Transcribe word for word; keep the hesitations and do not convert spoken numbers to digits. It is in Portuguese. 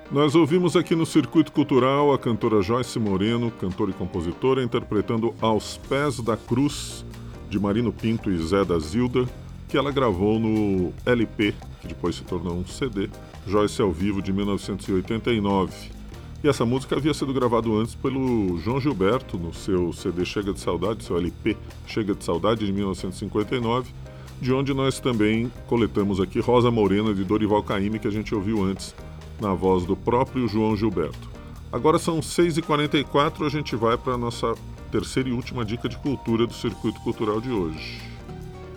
Nós ouvimos aqui no Circuito Cultural a cantora Joyce Moreno, cantora e compositora, interpretando Aos Pés da Cruz, de Marino Pinto e Zé da Zilda, que ela gravou no L P, que depois se tornou um C D, Joyce ao Vivo, de mil novecentos e oitenta e nove. E essa música havia sido gravada antes pelo João Gilberto, no seu C D Chega de Saudade, seu L P Chega de Saudade, de mil novecentos e cinquenta e nove, de onde nós também coletamos aqui Rosa Morena, de Dorival Caymmi, que a gente ouviu antes, na voz do próprio João Gilberto. Agora são seis e quarenta e quatro, a gente vai para a nossa terceira e última dica de cultura do Circuito Cultural de hoje.